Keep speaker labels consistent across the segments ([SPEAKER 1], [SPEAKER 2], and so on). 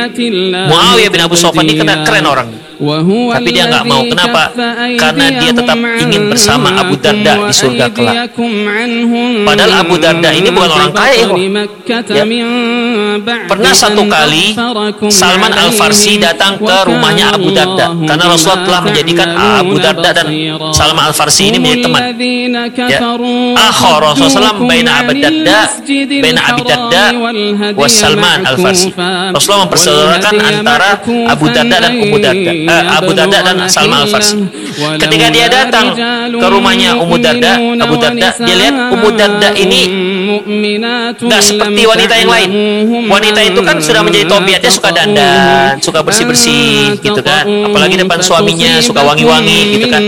[SPEAKER 1] Muawiyah bin Abu Sufyan ini keren orang. Tapi dia nggak mau. Kenapa? Karena dia tetap ingin bersama Abu Darda di surga kelak. Padahal Abu Darda ini bukan orang kaya. Ya. Pernah satu kali Salman Al-Farsi datang ke rumahnya Abu Darda, karena Rasulullah telah menjadikan Abu Darda dan Salman Al-Farsi ini menjadi teman. Ya. Akhir Rasulullah baina Abu Darda wa Salman Al-Farsi. Rasulullah mempersaudarakan antara Abu Darda dan Abu Darda dan Salman Al-Farsi. Ketika dia datang ke rumahnya Abu Darda, dia lihat Abu Darda ini nggak seperti wanita yang lain. Wanita itu kan sudah menjadi tobiatnya suka dandan, suka bersih-bersih gitu kan. Apalagi depan suaminya suka wangi-wangi gitu kan.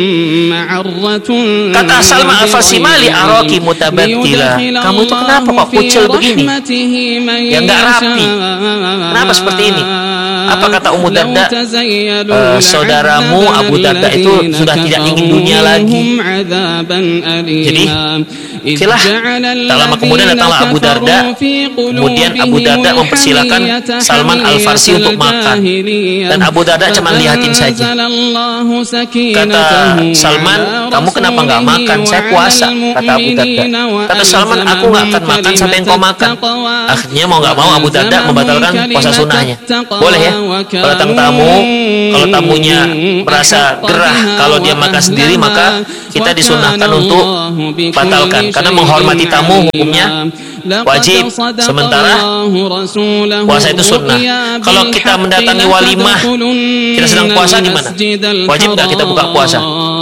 [SPEAKER 1] Kata Salman Al-Farsi, "Mali araki mutabattila." Kamu itu kenapa kok kucil begini? Ya nggak rapi. Kenapa seperti ini? Apa kata Ummu Darda? Saudaramu Abu Darda itu sudah tidak ingin dunia lagi. Jadi itulah, tak lama kemudian datanglah Abu Darda. Kemudian Abu Darda mempersilakan Salman Al-Farsi untuk makan, dan Abu Darda cuma lihatin saja. Kata Salman, "Kamu kenapa nggak makan? Saya puasa," kata Abu Darda. Kata Salman, "Aku nggak akan makan sampai engkau makan." Akhirnya mau nggak mau Abu Darda membatalkan puasa sunnahnya. Boleh ya, kalau datang tamu, kalau tamunya merasa gerah kalau dia makan sendiri, maka kita disunahkan untuk batalkan, karena menghormati tamu hukumnya wajib, sementara puasa itu sunnah. Kalau kita mendatangi walimah, kita sedang puasa, gimana? Wajib nggak kita buka puasa?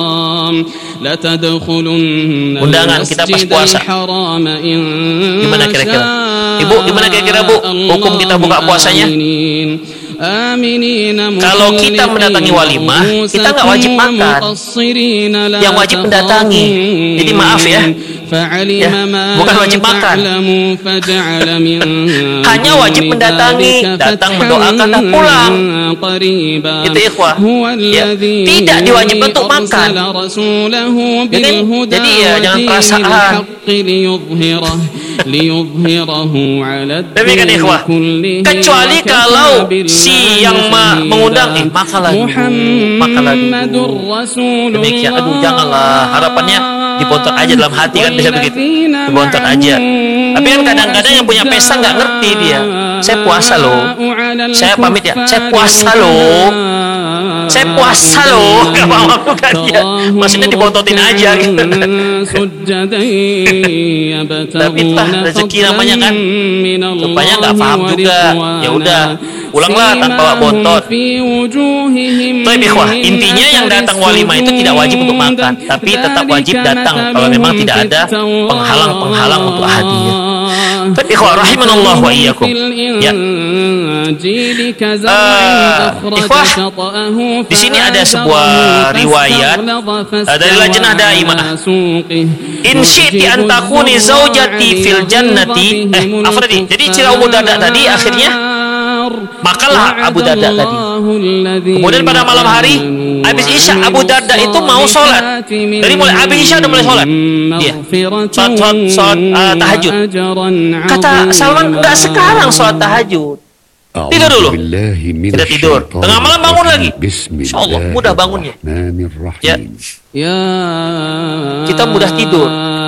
[SPEAKER 1] Undangan kita pas puasa, gimana kira-kira? Ibu, gimana kira-kira Bu hukum kita buka puasanya? Kalau kita mendatangi walimah, kita nggak wajib makan, yang wajib mendatangi. Jadi maaf ya, bukan wajib makan. Hanya wajib mendatangi, datang mendoakan dan pulang. Itu ikhwah. Ya, tidak diwajibkan untuk makan. Jadi ya jangan perasaan. Demikian ikhwah. Kecuali kalau si yang mengundang makanlah dulu. Demikian, aduh janganlah, harapannya dibontot aja dalam hati kan, bisa begitu, dibontot aja. Tapi kan kadang-kadang yang punya pesta nggak ngerti dia. Saya puasa loh, saya pamit ya, saya puasa loh, nggak mau kan dia. Maksudnya dibontotin aja gitu. Tapi itulah rezeki namanya kan, rupanya nggak paham juga. Ya udah, pulanglah tanpa bontot. Tapi ikhwah, intinya yang datang walimah itu tidak wajib untuk makan, tapi tetap wajib datang kalau memang tidak ada penghalang untuk hadir. Tapi ikhwah rahimanallah wa iyyakum. Ya. Ikhwah, di sini ada sebuah riwayat dari Lajnah Daimah. In syi'ti an takuni zaujati fil jannati. Jadi cerita Ummu Darda tadi akhirnya makanlah Abu Darda tadi. Kemudian pada malam hari habis Isya, Abu Darda itu mau sholat. Dari mulai habis Isya udah mulai sholat. Dia sholat tahajud. Kata Salman, enggak sekarang sholat tahajud, tidur dulu. Tidak tidur, tengah malam bangun lagi. Insya Allah mudah bangunnya. Ya, kita mudah tidur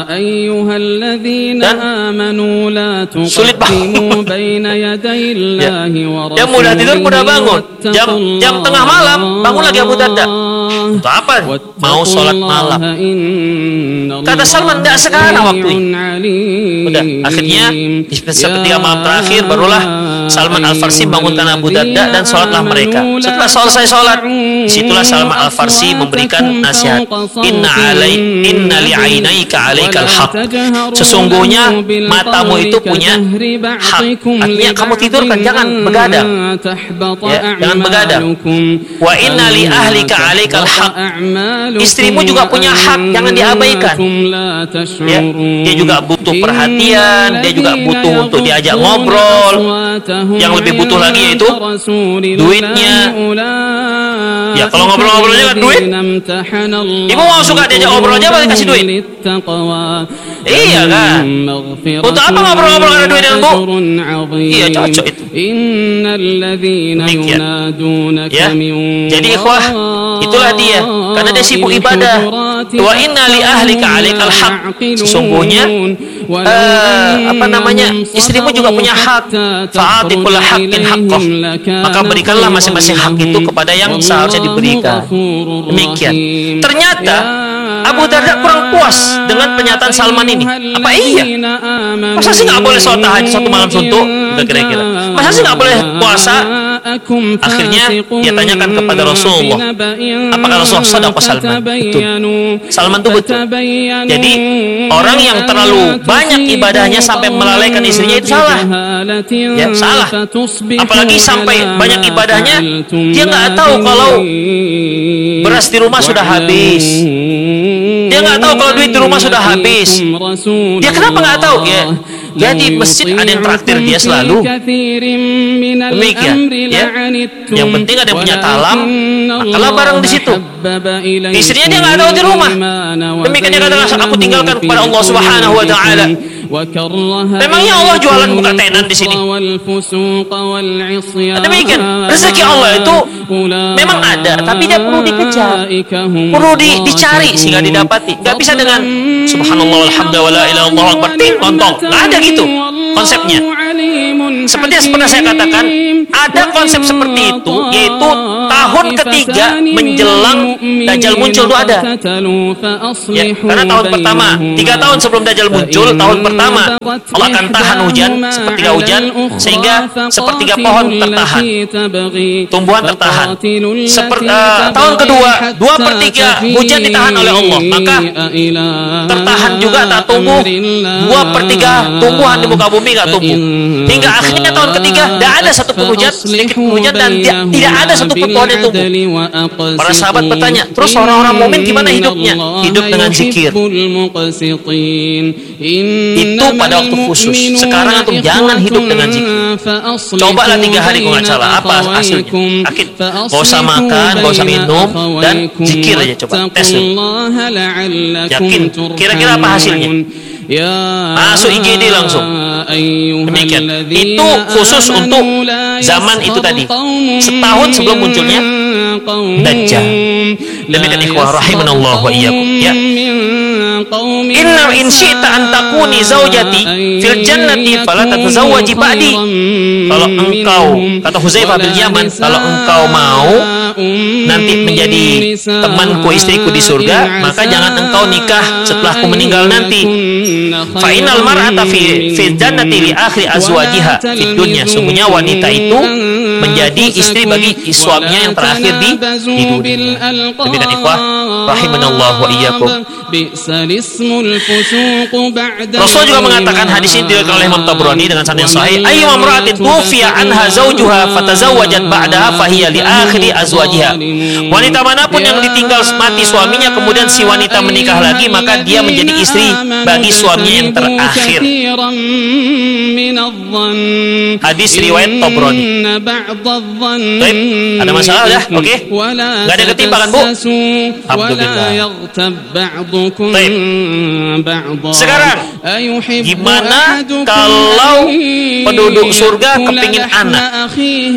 [SPEAKER 1] dan sulit bangun. Ya. Yang mudah tidur mudah bangun. Jam tengah malam bangun lagi Abu Darda. Untuk apa? Mau sholat malam. Kata Salman, tidak sekarang waktunya. Udah, akhirnya di sepertiga malam terakhir barulah Salman Al-Farsi bangunkan Abu Darda dan sholatlah mereka. Setelah selesai sholat, disitulah Salman Al-Farsi memberikan nasihat. Inna li'ainaika 'alaikal haq. Sesungguhnya matamu itu punya hak. Artinya kamu tidurkan, jangan begadang. Ya, jangan begadang. Wa inna li ahlika 'alaikal haq. Istrimu juga punya hak, jangan diabaikan. Ya, dia juga butuh perhatian, dia juga butuh untuk diajak ngobrol. Yang lebih butuh lagi yaitu duitnya. Ya, kalau ngobrol-ngobrol juga duit. Ibu mau suka diajak ngobrol aja pasti kasih duit. Iya kan? Untuk apa ngobrol-ngobrol ada duit dengan Bu? Iya, cocok itu. Demikian. Ya. Jadi ikhwah, itulah dia. Karena dia sibuk ibadah. Wa inna li ahlika 'alaikal haq. Sesungguhnya istrimu juga punya hak. Fa'ati kulla haqqin haqqah. Maka berikanlah masing-masing hak itu kepada yang seharusnya diberikan. Demikian. Ternyata Abu Darda kurang puas dengan pernyataan Salman ini. Apa iya? Masa sih nggak boleh sholat tahajud satu malam suntuk? Kira-kira. Masa sih nggak boleh puasa? Akhirnya dia tanyakan kepada Rasulullah. Apakah Rasulullah sadaqah Salman? Betul. Salman itu betul. Jadi orang yang terlalu banyak ibadahnya sampai melalaikan istrinya itu salah. Ya, salah. Apalagi sampai banyak ibadahnya, dia nggak tahu kalau beras di rumah sudah habis. Dia nggak tahu kalau duit di rumah sudah habis. Dia kenapa nggak tahu? Ya, jadi masjid ada yang traktir dia selalu. Demikian. Ya. Yang penting ada yang punya talam, makanlah barang di situ. Istrinya dia nggak tahu di rumah. Demikian dia katakan, aku tinggalkan kepada Allah Subhanahu Wa Taala. Memangnya Allah jualan buka tenan di sini? Demikian. Rezeki Allah itu memang ada, tapi dia perlu dikejar, perlu dicari sehingga didapati. Gak bisa dengan Subhanallah, Alhamdulillah, la ilaha illallah, akbar, ting, lontong. Gak ada gitu konsepnya. Seperti yang pernah saya katakan, ada konsep seperti itu, yaitu tahun ketiga menjelang Dajjal muncul itu ada. Ya, karena tahun pertama, 3 tahun sebelum Dajjal muncul, tahun pertama Allah akan tahan hujan, sepertiga hujan, sehingga sepertiga pohon tertahan, tumbuhan tertahan. Tahun kedua, 2/3 hujan ditahan oleh Allah, maka tertahan juga tak tumbuh. 2/3 tumbuhan di muka bumi gak tumbuh. Hingga akhirnya tahun ketiga, tidak ada satupun hujan, sedikit hujan, dan tidak ada satupun pohon yang tumbuh. Para sahabat bertanya, terus orang-orang mukmin gimana hidupnya? Hidup dengan zikir. Itu pada waktu khusus. Sekarang antum jangan hidup dengan zikir. Cobalah 3 hari kok nggak salah. Apa hasilnya? Yakin. Gak usah makan, gak usah minum, dan zikir aja coba. Tes dulu. Yakin. Kira-kira apa hasilnya? Masuk IGD langsung. Demikian. Itu khusus untuk zaman itu tadi. Setahun sebelum munculnya Dajjal. Demikian ikhwah rahimanallah wa iyyakum. Ya. Inna in syi'ta an takuni zaujati fil jannati fala tatazawwaji ba'di. Kalau engkau, kata Huzaifah bin Yaman, kalau engkau mau nanti menjadi temanku, istriku di surga, maka jangan engkau nikah setelahku meninggal nanti. Fa innal mar'ata fi jannati li akhir azwajiha fid dunya. Sungguhnya wanita itu menjadi istri bagi suaminya yang terakhir di dunia. Demikian ikhwah rahimanallah wa iyyakum. Rasul juga mengatakan, hadis ini diriwayatkan oleh Imam Tabrani dengan sanad yang sahih, ayyu imra'atin tufiya anha zawjuha fatazawwajat ba'daha fahiya li akhiri azwajiha. Wanita manapun yang ditinggal mati suaminya kemudian si wanita menikah lagi, maka dia menjadi istri bagi suaminya yang terakhir. Hadis riwayat Tabrani. Baik, ada masalah ya? Oke. Enggak ada ketimpangan, Bu? Alhamdulillah. Baik. Sekarang gimana kalau penduduk surga kepingin anak?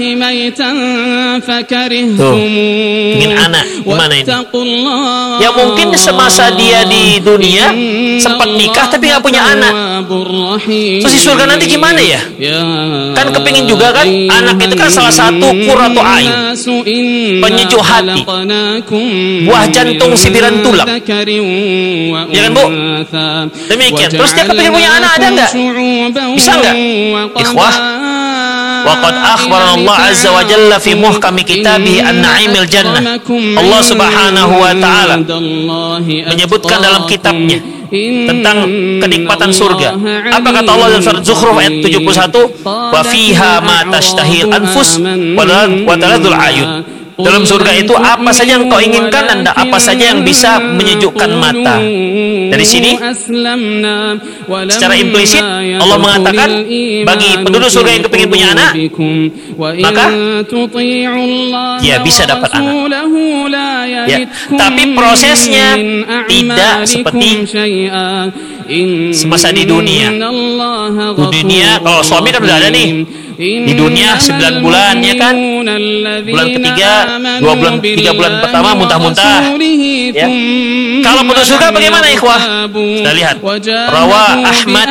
[SPEAKER 1] Tuh, ingin anak. Gimana ini? Ya mungkin semasa dia di dunia sempat nikah tapi nggak punya anak. Terus di surga nanti gimana ya? Kan kepingin juga kan? Anak itu kan salah satu qurratu a'yun, penyejuk hati, buah jantung sibiran tulang. Ya kan Bu? Demikian. Terus dia kepingin punya anak, ada nggak? Bisa nggak? Ikhwah, waqad akhbarana Allah azza wa jalla fi muhkami kitabih an-na'imil jannah. Allah Subhanahu wa taala menyebutkan dalam kitabnya tentang kenikmatan surga. Apa kata Allah dalam surat Zukhruf ayat 71? Wa fiha ma tashtahil anfus wa taladzul ayun. Dalam surga itu apa saja yang kau inginkan dan apa saja yang bisa menyejukkan mata. Dari sini secara implisit Allah mengatakan bagi penduduk surga yang kepingin punya anak, maka dia bisa dapat anak. Ya, tapi prosesnya tidak seperti semasa di dunia. Di dunia kalau suami kan udah ada nih. Di dunia 9 bulan, ya kan? Bulan ketiga, 2 bulan, 3 bulan pertama muntah-muntah. Ya. Kalau penduduk surga bagaimana, ikhwah? Kita lihat. Rawa Ahmad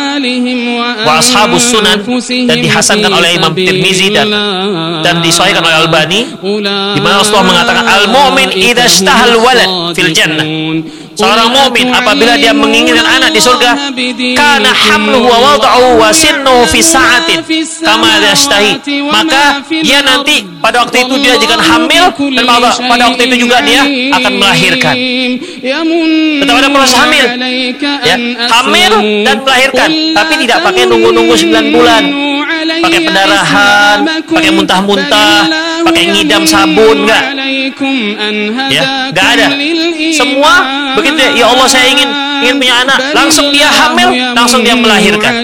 [SPEAKER 1] wa ashabus sunan, dan dihasankan oleh Imam Tirmizi dan disahihkan oleh Albani, di mana Rasulullah mengatakan al-mu'min idza ishtahal walad fil jannah. Seorang mukmin apabila dia menginginkan anak di surga, kana hamluhu wa wad'uhu wa sinnuhu fi sa'atin kama yastahi, maka dia nanti pada waktu itu dia akan hamil, dan pada waktu itu juga dia akan melahirkan. Tetap ada proses hamil, ya, hamil dan melahirkan, tapi tidak pakai nunggu-nunggu 9 bulan, pakai pendarahan, pakai muntah-muntah, pakai ngidam sabun, enggak, ya, enggak ada. Semua begitu ya, Allah saya ingin punya anak, langsung dia hamil, langsung dia melahirkan.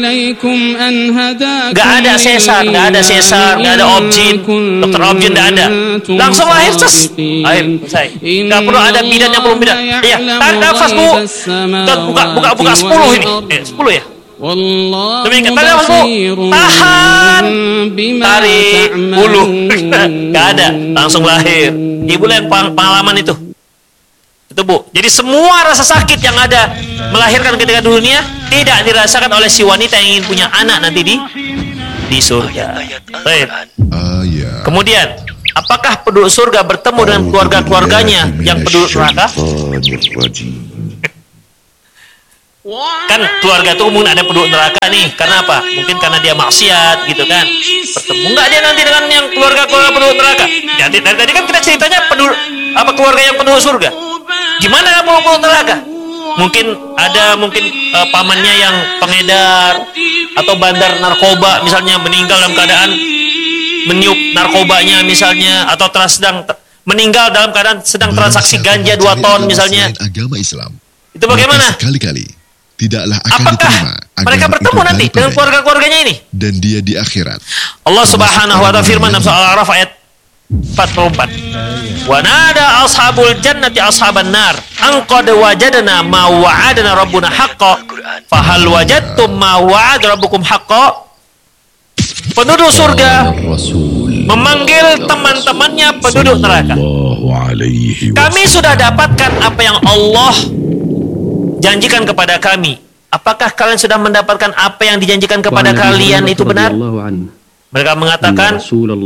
[SPEAKER 1] Enggak ada sesar, enggak ada objin, dokter objin enggak ada, langsung lahir terus. Ayo, selesai. Enggak perlu ada bidan yang belum bidan. Iya, tarik nafas Bu. Buka 10 ini. 10 ya. Demikian, tarik nafas Bu. Tahan. Tarik 10. Enggak ada, langsung lahir. Ibu yang pengalaman itu. Itu Bu. Jadi semua rasa sakit yang ada melahirkan ketika di dunia tidak dirasakan oleh si wanita yang ingin punya anak nanti di surga. Baik. Kemudian, apakah penduduk surga bertemu dengan keluarga-keluarganya yang penduduk neraka? Kan keluarga itu umumnya ada penduduk neraka nih. Karena apa? Mungkin karena dia maksiat gitu kan. Bertemu nggak dia nanti dengan yang keluarga-keluarga penduduk neraka? Jadi dari tadi kan kita ceritanya keluarga yang penduduk surga. Gimana kan penduduk neraka? Mungkin pamannya yang pengedar atau bandar narkoba misalnya, meninggal dalam keadaan meniup narkobanya misalnya, atau meninggal dalam keadaan sedang transaksi ganja 2 ton misalnya.
[SPEAKER 2] Agama Islam.
[SPEAKER 1] Itu bagaimana?
[SPEAKER 2] Sekali-kali tidaklah akan
[SPEAKER 1] apakah
[SPEAKER 2] diterima
[SPEAKER 1] mereka bertemu nanti dengan keluarga-keluarganya ini? Dan
[SPEAKER 2] dia di akhirat.
[SPEAKER 1] Allah Subhanahu wa ta'ala firman dalam surah Al-A'raf ayat 44. Wa nada ashabul jannati ashaban nar an qad wajadna ma wa'adana rabbuna haqqan fa hal wajadtum ma wa'ada rabbukum haqqan. Penduduk surga memanggil teman-temannya penduduk neraka. Kami sudah dapatkan apa yang Allah janjikan kepada kami. Apakah kalian sudah mendapatkan apa yang dijanjikan kepada kalian itu benar? Mereka mengatakan,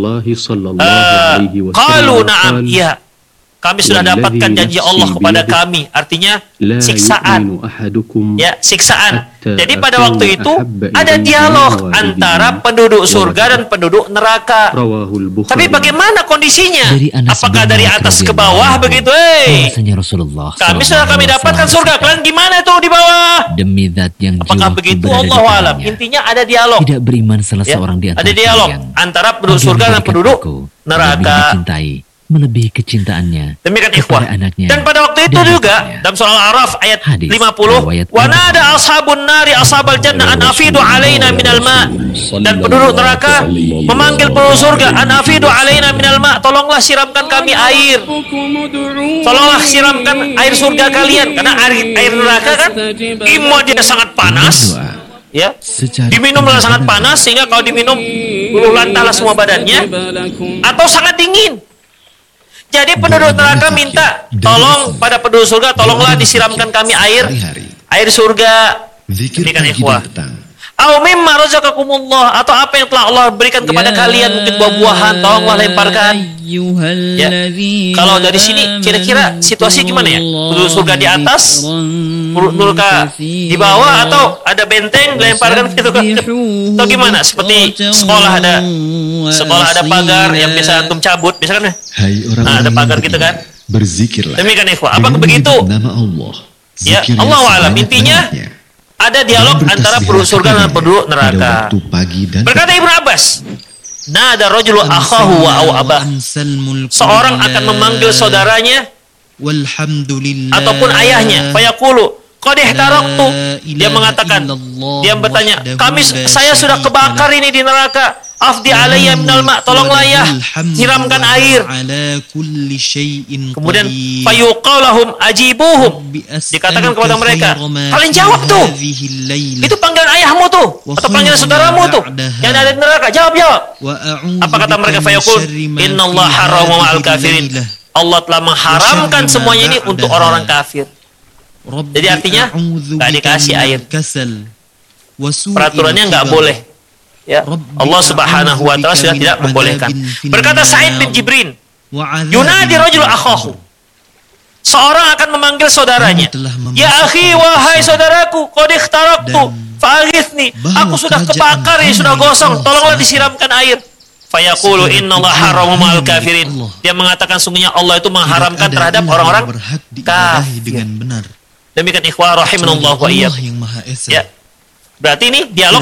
[SPEAKER 1] qalu na'am, iya, kami sudah dapatkan janji Allah kepada kami. Artinya siksaan, ya, siksaan. Jadi pada waktu itu ada dialog antara penduduk surga dan penduduk neraka. Tapi bagaimana kondisinya? Apakah dari atas ke bawah begitu? Kami sudah dapatkan surga, kalian gimana itu di bawah?
[SPEAKER 3] Demi zat yang
[SPEAKER 1] apakah begitu? Allahu a'lam. Intinya ada dialog.
[SPEAKER 3] Tidak beriman salah seorang di antara
[SPEAKER 1] ada dialog antara penduduk surga dan penduduk neraka.
[SPEAKER 3] Melebihi kecintaannya
[SPEAKER 1] demikian ikhwah. Dan pada waktu itu juga dalam surah Al-A'raf ayat 50, wa nada ashabun nari ashabal jannah an afidu alaina minal ma, dan penduduk neraka memanggil penduduk surga an afidu alaina minal ma, tolonglah siramkan kami air, tolonglah siramkan air surga kalian, karena air neraka kan imma dia sangat panas, ya, diminumlah sangat panas sehingga kalau diminum luluh lantahlah semua badannya, atau sangat dingin. Jadi penduduk neraka minta tolong pada penduduk surga, tolonglah disiramkan kami air surga. Demikian ikhwah. Au mimma razaqakumullah, atau apa yang telah Allah berikan kepada kalian, mungkin buah-buahan, tolonglah lemparkan. Ya. Kalau dari sini kira-kira situasi gimana ya? Penduduk surga di atas, penduduk neraka di bawah, atau ada benteng lemparkan gitu kan? Atau gimana? Seperti sekolah ada pagar yang biasa antum cabut, biasa kan? Nah, ada pagar gitu kan?
[SPEAKER 2] Berzikirlah.
[SPEAKER 1] Demikian ikhwah. Apakah begitu?
[SPEAKER 2] Nama Allah.
[SPEAKER 1] Ya, Allah wa'alam. Intinya ada dialog antara penduduk surga dan penduduk neraka. Berkata Ibnu Abbas, nada rajulu akhahu wa aw abah. Seorang akan memanggil saudaranya ataupun ayahnya, fayaqulu qad ihtaraqtu. Dia mengatakan, dia bertanya, saya sudah kebakar ini di neraka. Afdi alayya minal ma', tolonglah ya, siramkan air. Kemudian fayuqalahum ajibuhum, dikatakan kepada mereka, kalian jawab tuh, itu panggilan ayahmu tuh atau panggilan saudaramu tuh yang ada di neraka, jawab. Apa kata mereka? Fayaqul innallaha harrama ma'al kafirin, Allah telah mengharamkan semuanya ini untuk orang-orang kafir. Jadi artinya nggak dikasih air, peraturannya nggak boleh. Ya, Allah Subhanahu wa taala sudah tidak membolehkan. Berkata Sa'id bin Jibrin, yunadi rajul akhahu. Seorang akan memanggil saudaranya, ya akhi, wahai saudaraku, qad ikhtaraqtu faghithni. Aku sudah kebakar ini, sudah gosong, tolonglah disiramkan air. Fayaqulu innallaha harrama ma'al kafirin. Dia mengatakan sungguhnya Allah itu mengharamkan terhadap orang-orang kafir. Demikian ikhwah rahimanallahu wa iyyakum. Ya. Berarti ini dialog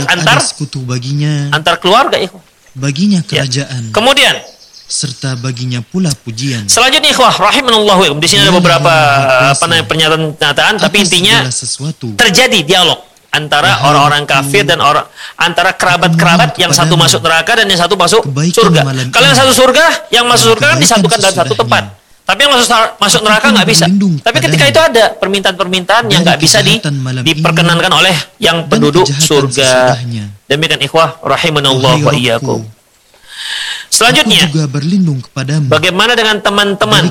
[SPEAKER 1] antar keluarga, ikhwah.
[SPEAKER 4] Baginya kerajaan.
[SPEAKER 1] Ya. Kemudian
[SPEAKER 4] serta baginya pula pujian.
[SPEAKER 1] Selanjutnya ikhwah rahimanallahu wa iyyakum. Di sini ada beberapa pernyataan, tapi intinya terjadi dialog antara orang-orang kafir dan antara kerabat-kerabat, yang satu masuk neraka dan yang satu masuk surga. Kalau yang satu surga, yang masuk surga kan disatukan dalam satu tempat. Tapi yang masuk neraka nggak bisa. Tapi ketika itu ada permintaan-permintaan yang nggak bisa diperkenankan oleh yang penduduk surga. Demikian ikhwah rahimanallahu wa iyyakum. Selanjutnya, bagaimana dengan teman-teman?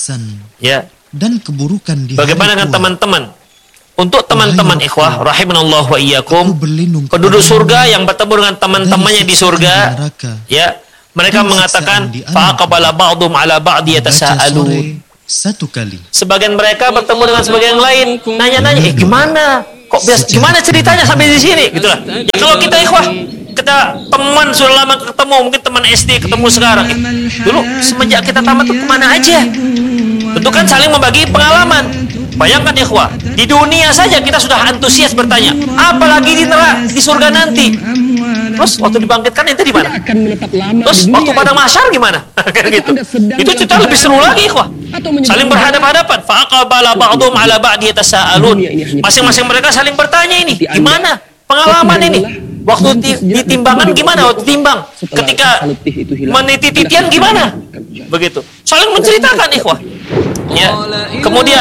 [SPEAKER 1] Ya.
[SPEAKER 4] Dan keburukan di
[SPEAKER 1] bagaimana dengan teman-teman? Untuk teman-teman ikhwah rahimanallahu wa iyyakum, penduduk surga yang bertemu dengan teman-temannya di surga, ya. Mereka mengatakan faqabala ba'dhum ala ba'di yatasaalun. Sebagian mereka bertemu dengan sebagian yang lain, nanya-nanya, gimana? Kok gimana ceritanya sampai di sini? Gitulah. Ya kalau kita ikhwah, kita teman sudah lama ketemu, mungkin teman SD ketemu sekarang. Dulu semenjak kita tamat tuh kemana aja? Tentu kan saling membagi pengalaman. Bayangkan ikhwah, di dunia saja kita sudah antusias bertanya, apalagi di surga nanti. Terus waktu dibangkitkan ente di mana? Terus waktu pada mahsyar gimana? Gitu. Itu cerita lebih seru lagi, ikhwah. Saling berhadapan-hadapan. Faqabala ba'dhum 'ala ba'di yatasaalun. Masing-masing mereka saling bertanya ini, gimana pengalaman ini? Waktu ditimbangan gimana? Waktu timbang. Ketika meniti titian gimana? Begitu. Saling menceritakan, ikhwah. Ya. Kemudian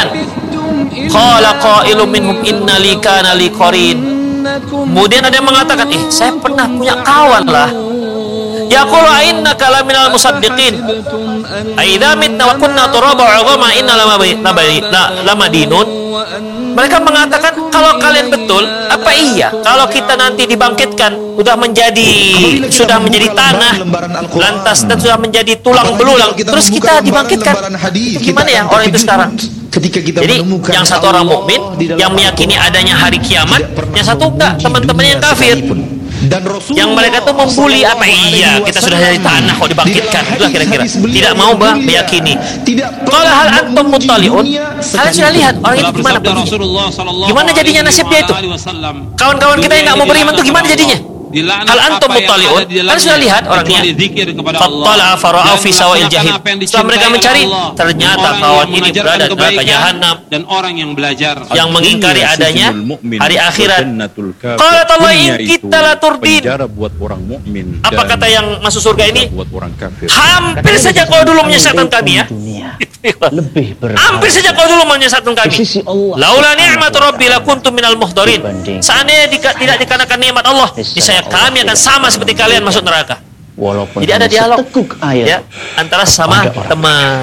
[SPEAKER 1] qala qailun minhum inna li kana li qarin. Kemudian ada yang mengatakan, saya pernah punya kawan lah. Yaqulu innaka laminal musaddiqin. Aidza mitna wa kunna turaba 'idhama inna lamadinun. Mereka mengatakan, kalau kalian betul, apa iya kalau kita nanti dibangkitkan sudah menjadi tanah, lantas dan sudah menjadi tulang belulang, terus kita dibangkitkan, itu gimana ya orang itu sekarang? Jadi yang satu orang mukmin yang meyakini adanya hari kiamat, yang satu enggak, teman-teman yang kafir. Yang mereka tuh membuli, apa iya kita sudah dari tanah kok dibangkitkan, itulah kira-kira tidak mau meyakini. Kalau hal antum muttali'un, kalian sudah lihat orang itu gimana begini? Gimana jadinya nasibnya itu? Kawan-kawan kita yang nggak mau beriman tuh gimana jadinya? Hal antum muttali'un, kalian sudah lihat orangnya. Fattala fara'au fi sawa'il jahim. Setelah mereka mencari, ternyata kawan ini berada di neraka jahanam, dan orang yang belajar yang mengingkari adanya hari akhirat. Qala tallahi kita la turdin. Apa kata yang masuk surga ini? Hampir saja kau dulu menyesatkan kami, ya. Hampir saja kau dulu menyesatkan kami. Laula ni'matu rabbi lakuntum minal muhdarin. Seandainya tidak dikarenakan nikmat Allah, niscaya kami akan sama seperti kalian masuk neraka. Jadi ada dialog, ya, antara sama teman.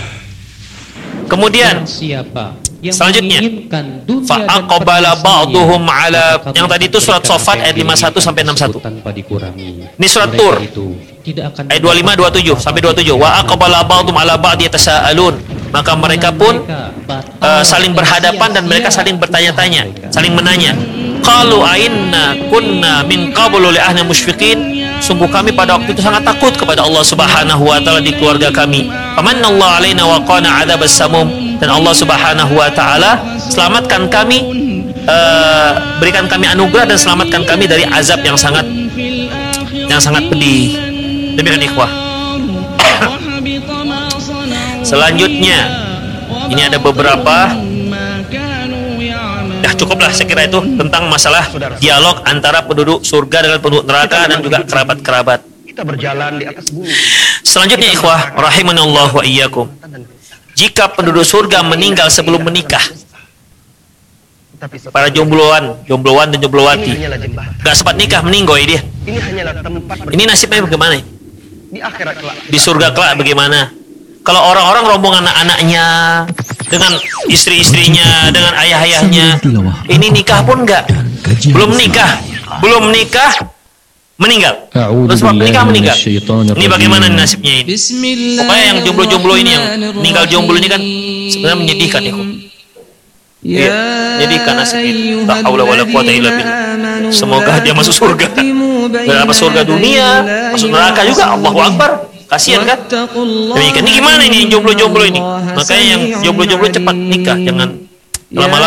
[SPEAKER 1] Kemudian selanjutnya fa'aqbala ba'duhum 'ala, yang tadi itu surat Shafat ayat 51 sampai 61. Ini surat Tur ayat 25 27 sampai 27. Wa aqbala ba'dhum 'ala ba'di yatasaalun. Maka mereka pun saling berhadapan dan mereka saling bertanya-tanya, saling menanya. Qalu ainna kunna min qablu li ahli musyfiqin. Sungguh kami pada waktu itu sangat takut kepada Allah Subhanahu wa taala di keluarga kami. Famanallahu alaina wa qana 'adzabas samum. Dan Allah Subhanahu wa taala selamatkan kami, berikan kami anugerah dan selamatkan kami dari azab yang sangat pedih. Demikian ikhwah. Selanjutnya, ini ada beberapa. Ya cukuplah saya kira itu tentang masalah dialog antara penduduk surga dengan penduduk neraka dan juga kerabat-kerabat.
[SPEAKER 5] Kita berjalan di atas bumi.
[SPEAKER 1] Selanjutnya ikhwah, rahimanallah wa iyyakum. Jika penduduk surga meninggal sebelum menikah, para jombloan dan jomblowati gak sempat nikah, meninggoy dia.
[SPEAKER 5] Ini hanyalah tempat
[SPEAKER 1] Ini nasibnya bagaimana?
[SPEAKER 5] di akhirat kelak.
[SPEAKER 1] Di surga kelak bagaimana? Kalau orang-orang rombongan anak-anaknya dengan istri-istrinya, dengan ayah-ayahnya, ini nikah pun enggak, belum nikah, meninggal. Terus nikah meninggal. Ini bagaimana nasibnya ini? Pokoknya yang jomblo-jomblo ini, yang meninggal jomblo ini kan sebenarnya menyedihkan ya. Ya, menyedihkan nasibnya. La haula wala quwata illa billah. Semoga dia masuk surga. Berapa surga dunia, masuk neraka juga. Allahu Akbar. Kasihan kan? Demikian. Ini gimana ini jomblo-jomblo ini? Makanya yang jomblo-jomblo cepat nikah, jangan lama-lama.